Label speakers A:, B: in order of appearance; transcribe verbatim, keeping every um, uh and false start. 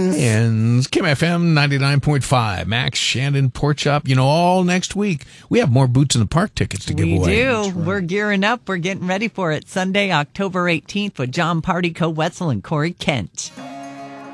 A: And Kim F M ninety-nine point five, Max, Shannon, Pork Chop, you know, all next week. We have more Boots in the Park tickets to give
B: we
A: away.
B: We do. Right. We're gearing up. We're getting ready for it. Sunday, October eighteenth with John Party, Co Wetzel, and Corey Kent.